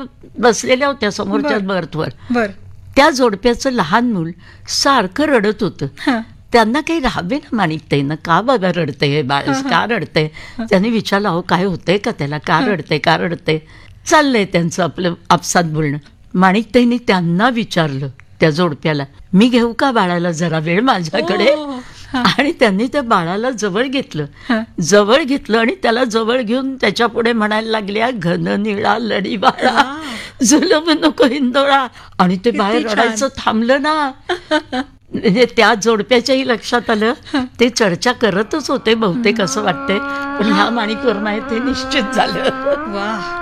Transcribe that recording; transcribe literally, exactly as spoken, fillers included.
बसलेल्या होत्या समोरच्या बर्थवर. बर त्या जोडप्याचं लहान मूल सारखं रडत होतं. हां. त्यांना काही राहावे ना माणिकताईंना, का बाबा रडते हे बाळ, का रडते. त्यांनी विचारलं, अहो काय होतंय का त्याला, का रडते का रडते. चाललंय त्यांचं आपलं आपसात बोलणं. माणिकताईंनी त्यांना विचारलं, त्या जोडप्याला, मी घेऊ का बाळाला जरा वेळ माझ्याकडे. ओ, हां. आणि त्यांनी त्या बाळाला जवळ घेतलं. हां. जवळ घेतलं आणि त्याला जवळ घेऊन त्याच्या पुढे म्हणायला लागल्या, घन निळा लढी बाळा जुलम नको हिंदोळा. आणि ते बाळ किती छान. रडायचं थांबलं ना. म्हणजे त्या जोडप्याच्याही लक्षात आलं ते चर्चा करतच होते बहुतेक असं वाटतंय. पण ह्या माणिक वर्मा आहे ते निश्चित झालं. वा.